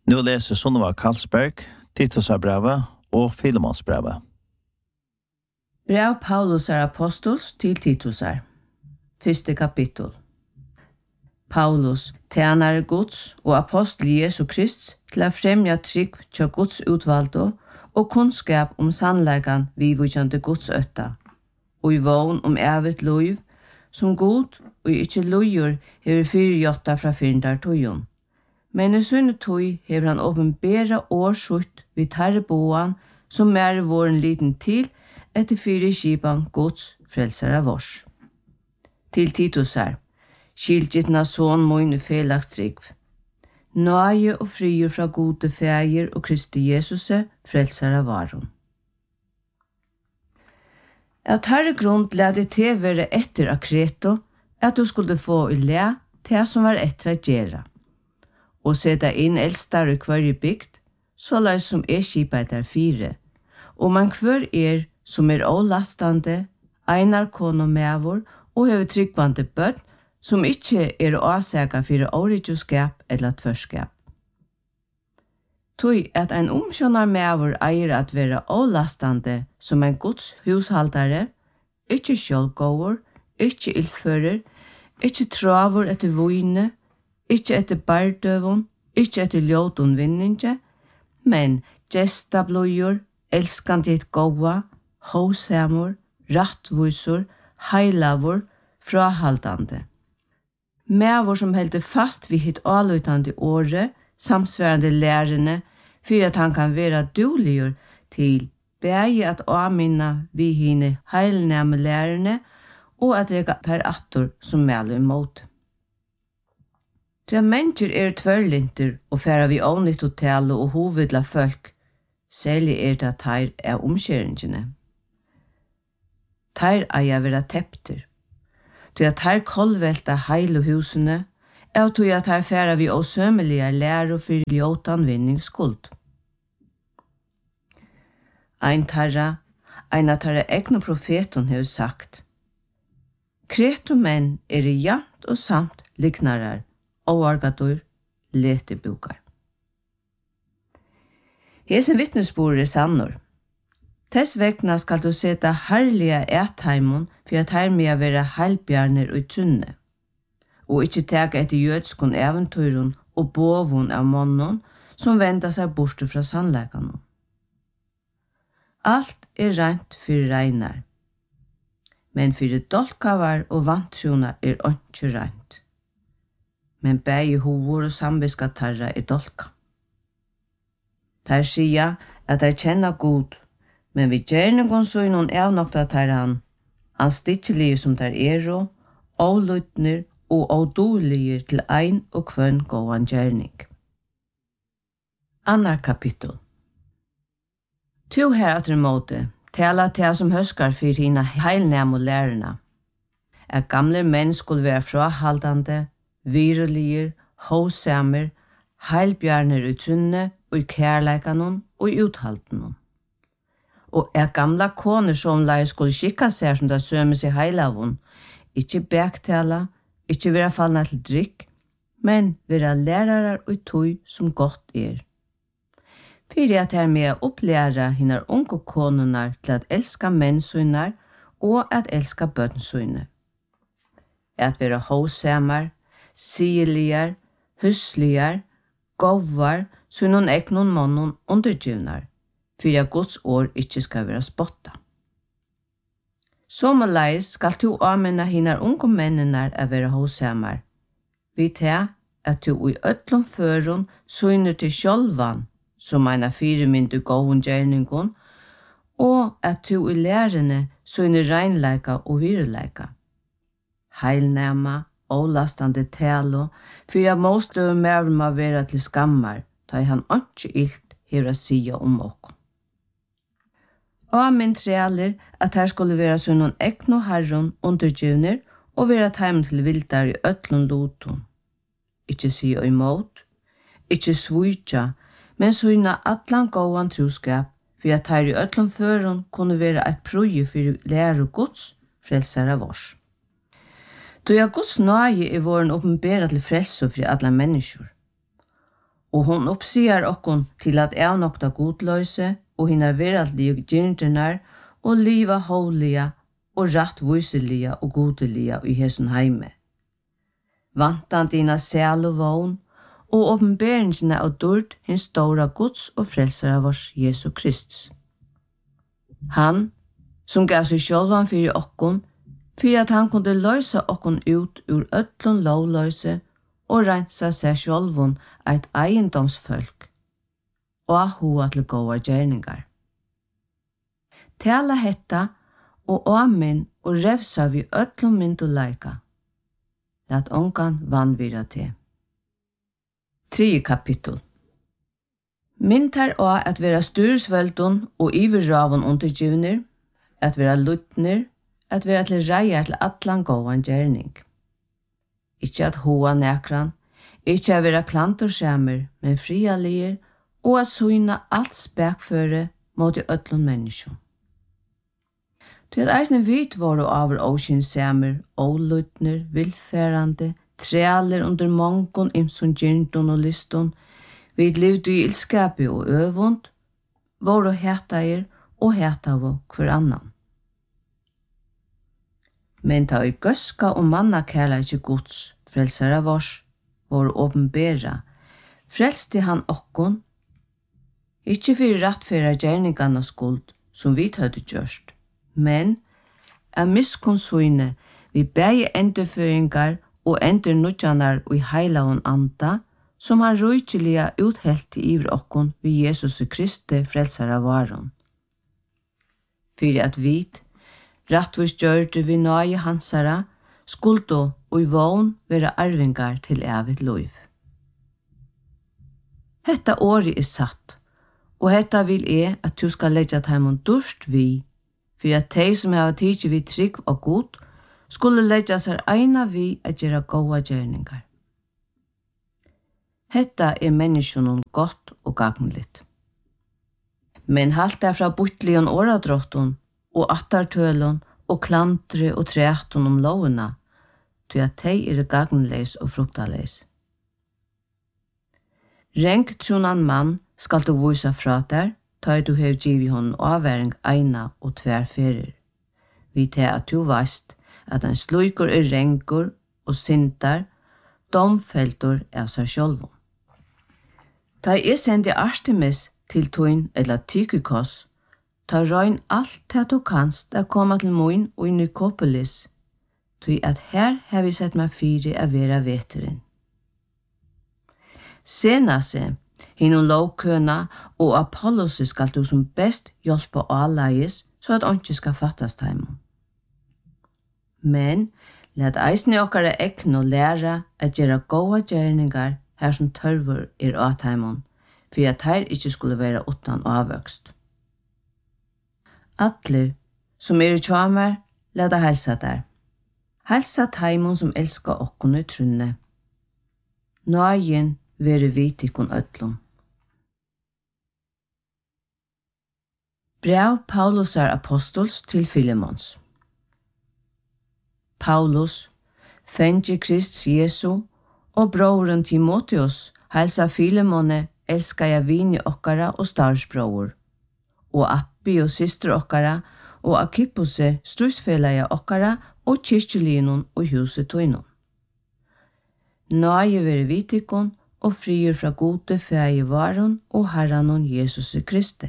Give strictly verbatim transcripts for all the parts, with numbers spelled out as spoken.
Nu läser Sunneva Karlsberg, Titusabrevet og Filemonsbrevet. Brev Paulus er apostels til Titusar. Første kapittel. Paulus, tjenare Guds og apostel Jesu Krist til å fremja trygg til Guds utvalgte og kunnskap om sannleggen vi vujande Guds øtta, og i vogn om evigt liv, som god og ikke lojer hever fyrjotta fra fyrndar tøyen. Men i sunne tøy hever han åpenbæra årsutt vid tarreboan som er våren liten til etter fyre skipan Guds frelsere vårs. Til Titusar, skilgitna son moin felagstrygg. Nøye og frier fra gode feir og Kristi Jesuse frelsere varon. At herre grunn lade til være etter akreto, at du skulle få i le til som var etter å gjøre, og sette inn eldstar i hver bygd, så lai som er skipet der fire, og man hver er som er avlastande, einar kono mevor, og hever tryggvande bøtt, som ikke er åsega for årigjoskap eller tvørskap. Tøy at en omskjønnar mevor eier at være avlastande som en Guds hushaldare, ikke sjølgåver, ikke ildfører, ikke traver etter vøyne, ikke etter bardøvun, ikke etter ljøtun vinninge, men gestabløyer, elskande et gåva, håsamur, rattvusur, heilavur, frahaldande. Mevor som heldur fast vid hitt avlutande åre, samsværende lærerne, for at han kan være duligur til bæge at avminna vi hine heilnæme lærerne, og at reka tar attor som mælu imot. Til mennesker er tvørlinter og færa vi avnytt og tale og hovedla folk, særlig er det at her er omkjøringene. Her eier vera tepter, til at her kolvelta heil og husene, og til at her færa vi åsømelige lærer for ljåtan vinningsskuld. Ein tarra, ein av tarra egna profeton har sagt, Kreto menn er jant og samt liknarar, oargadur, letebukar. Hesen vittnesbord er sannor. Tess vegna skal du seta herliga etheimon for at her med være heilbjarner og trunne, og ikke teka etter jødskon eventyrun og bovun av månnen som venda seg bort fra sannleikanon. Alt er rent for reinar, men for dolkavar og vantruna er ikke rent. Men begge hovor og samviskatarra er dolka. Der sier at de kjenner god, men vi gjerne går så i noen avnokta tar han, anstittelige som der er og, avlutner og avdolige til ein og kvønn gåan gjerning. Annar kapittel. To her at måte, tala til som høskar for hina heilnæm og lærerna, at gamle menn skulle være frahaldande, virulige, håsamer, heilbjarner ut trunne og i kærleikanon og i uthaltenon. Og er gamla koner som lai skulle skikka seg som det sømes i heilavun, ikke bektala, ikke vera fallna til drikk, men vera lærarar og tøy som godt er. Fyrir at her med å opplæra hinnar unge konunar til at elska mennsøynar og at elska bønnsøyne. At vera håsamar, sieligar, husligar, gåvar, så noen egnon månen undergivnar, for at Guds år ikke skal være spotta. Sommerleis skal du anmenna hinnar unge mennenar a være håsamar. Vi tar at du i øtlom førun søgner til sjølvan, som eina fire myndu gåen gjerningon, og at du i lærerne søgner reinleika og virleika. Heilnæma, avlastande talo, for at måstøy mer må være til skammar, da han ikke ilt hever å sia om okko. Og min trealer at her skulle være sønnen ekno herron undergivner og være heim til vildar i øtlun loton. Ikke sia imot, ikke svujtja, men søgna atlan gåan troskap, for at her i øtlun førun kunne være et prøye for lære Guds frelsare vårs. Då jag Guds nøye er våren åpenbæra til frelse for alle mennesker. og hon oppsier okkon til at avnokta godløse og hinna veraldlige gyrndrenar og liva hålige og rattviselige og godelige i hesson heime. Vantan dina sæl og vogn og åpenberingsene av dord hins stora Guds og frelsare vårs Jesu Krist. Han, som gav seg sjálvan fyrir okkon, fyrir at han kunde løysa okkon ut ur öllun lovløyse og rensa seg sjálvun eit eiendomsfolk og hoa til gåa gjerningar. Tala hetta og amen og revsa vi öllum myndu leika. Lat ongan vanvira til. Tredje kapittel. Mynd her å at vera styrsveldun og iverravun undergivner, at vera luttner, at vera til reier til atlan gåan gjerning. Ikkje at hoa nekran, ikkje at vera klantorskjemmer, men frialier, og at syna alt spekføre mot i öllun menneskjum. Til eisne vit våre over åkynsamer, oluttner, vilfærande, trealer under mongon imson gyrndon og liston, vid livdu i ilskapi og øvund, våre hetair og hetavo hver annan. Men ta i gøska og manna kærla ikkje Guds, frelsara vårs, våre åpenbera, frelsti han okkon, ikkje fyrir rattfæra gjerningarna skuld, som vi høyde gjørst, men av miskonsuine vi bæge endurføringar og endurnudjanar og i heilaun anda, som han rujtjelia uthelt i iver okkon vi Jesus Kristi frelsara varon. Fyrir at vit, rattvis gjørde vi nøye hansara, skuldo og i vogn vera arvingar til evigt loiv. Hetta åri er satt, og hetta vil jeg at du skal leggja taimon durst vi, for at de som har tidsi vi trygg og god, skulle leggja seg eina vi at gjera gåa gjerningar. Hetta er menneskjonen godt og gagnligt. Men halt er fra butlion åradrottun, og attartølun, og klantre og trætun om lovuna, til at de er gagnleis og fruktaleis. Renk trunan mann skal du vysa fra der, ta du hev givi hon avværing eina og tver ferir. Vi til at du veist at en sluikur er renkur og sintar, domfeltur av seg sjálvum. Ta jeg sendi Artemis til tuin eller Tykikos, ta røyn alt det du kanst a koma til moin og i Nikopolis, tui at her har vi sett meg fyri a vera veterin. Senase, hinnom lovkøna og Apollos skal du som best hjelpa allegis, så at åndsje skal fattast heimon. Men, let eisne okkara ekno læra at gjera gåa gjerningar her som tørvur er at heimon, for at her ikkje skulle være utan avvøkst. Atler, som er i tjamar, leta helsa der. Helsa heimon som elskar okkon i trunne. Nøyen vere vitikon öllum. Brev Paulusar apostols til Filemons. Paulus, fengi Krist Jesu, og broren Timotheus, helsa Filemone, elskar jeg vini okkara og starsbror, og Appi og syster okkara, og Akippose, strusfelaja okkara, og kyrkjelinon og huset toinon. Nøye vere vitikon, og frier fra gode fæge varon og herranon Jesus Kristi.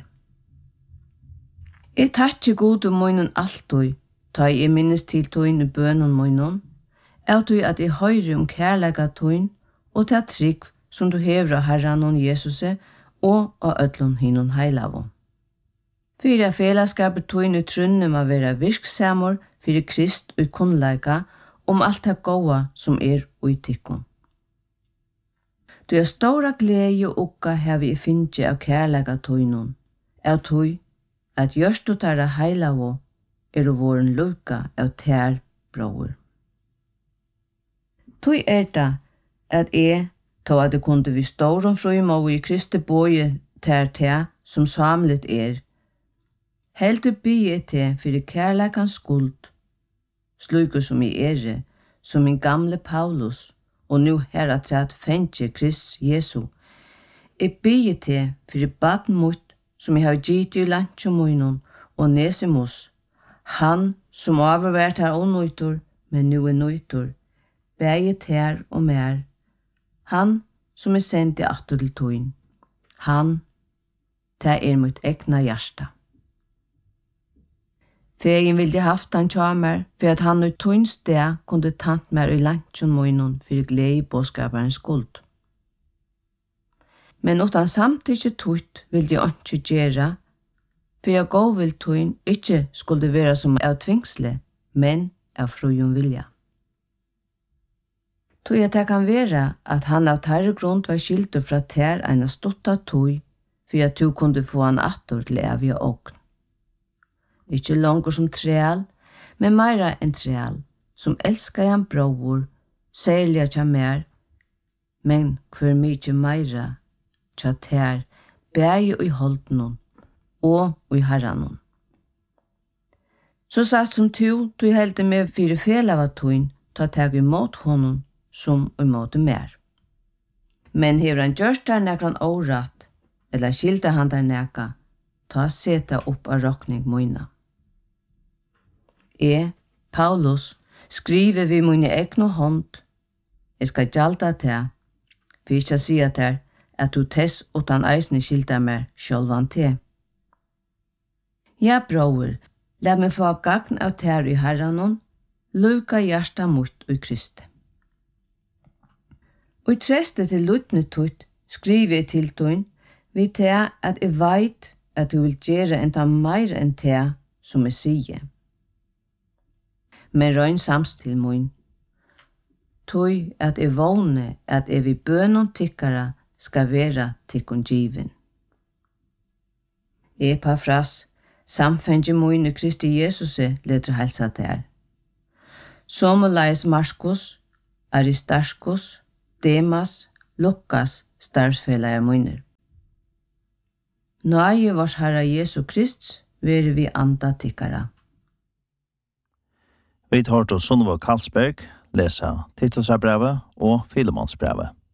Jeg takkje gode moinon altoi, ta jeg minnes til toin i bønon moinon, er tog at jeg høyre om kærlega toin, og ta trygg som du hevra herranon Jesus og av ötlun hinon heilavon. Fyra felaskapet toin i trunne må være virksamor fyrir Krist og kunnleika om alt det gåa som er uitikkon. Du er stora glede og okka her vi finnje av kærlega toinon, av tog at gjørst du tarra heilavo er våren lukka av tær bror. Tog er det at jeg, tog at det kunde vi storon frøyma og i Kristi boje tær tær som samlet er, heldur bygge til fyrir kærleikans skuld, slukur som i ere, som min gamle Paulus, og nu her at sett fengi Krist Jesu, Jeg bygger til for baden mot som jeg har gitt i landsjomunnen og Nesimus, han som overvært her ånøytor, men nu er nøytor, bæget her og mer, han som er sendt i atter til tøyen, han, det er mitt egna hjärsta. Fegen ville haft han tjamer, for at han ut tøyens sted kunne tant mer i landsjomunnen for glede i bådskaperens skuld. Men utan samtidig tøyt vil de ikke gjøre, for jeg gå vil tøyen ikke skulle være som av tvingsle, men av frujum vilja. Tøy at det kan være at han av tærre grunn var skilt fra tær en stotta tøy, for at du kunne få han atter til evig åkn. Ikke langer som træl, men meira enn træl, som elskar han bror, særlig at jeg mer, men hver mykje meira, tja tær, bæg i holdnum, og i herranum. Så satt som tu, du heldte med fire fel av tøyn, ta tag imot honom, som imot mer. Men hever han gjørst der nekran året, eller skilte han der neka, ta seta opp av rokning moina. Jeg, Paulus, skriver vi mine egna hånd, jeg skal gjalda til, for jeg skal si at her, at du tess utan eisne skilta mer sjølvan til. Ja, bror, la meg få gagn av tær i herranon, luka hjärsta mot i Kristi. Og i treste til lutne tutt skriver jeg til tøyn, vi til at jeg veit at du vil gjøre enda meir enn til som jeg sier. Men røyn samstil mun, tøy at jeg vågne at jeg vil bønon tikkara skal være tikkun given. Epafras, samfengi mun i Kristi Jesuse leder helsa der. Somaleis Markus, Aristarchus, Demas, Lukas, starfsfellar munner. Nøye vars Herra Jesu Krist, vere vi anda tikkara. Vi tar til Sunneva Karlsberg, lesa Titusabrevet og Filemonsbrevet.